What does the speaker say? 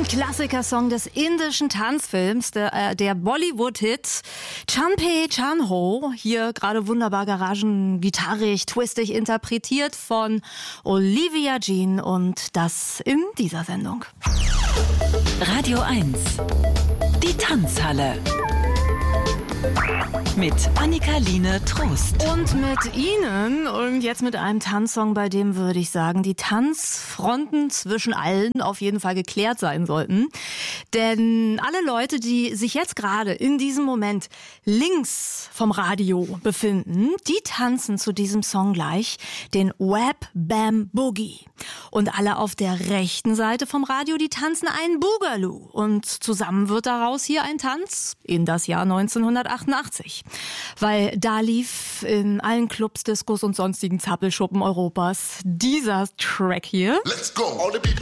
Ein Klassikersong des indischen Tanzfilms, der Bollywood-Hit Champe Chanho, hier gerade wunderbar garagengitarrig, twistig interpretiert von Olivia Jean und das in dieser Sendung. Radio 1, die Tanzhalle. Mit Annika-Line Trost. Und mit Ihnen und jetzt mit einem Tanzsong, bei dem würde ich sagen, die Tanzfronten zwischen allen auf jeden Fall geklärt sein sollten. Denn alle Leute, die sich jetzt gerade in diesem Moment links vom Radio befinden, die tanzen zu diesem Song gleich den Whap Bam Boogie. Und alle auf der rechten Seite vom Radio, die tanzen einen Boogaloo. Und zusammen wird daraus hier ein Tanz in das Jahr 1988. Weil da lief in allen Clubs, Diskos und sonstigen Zappelschuppen Europas dieser Track hier. Let's go. All the people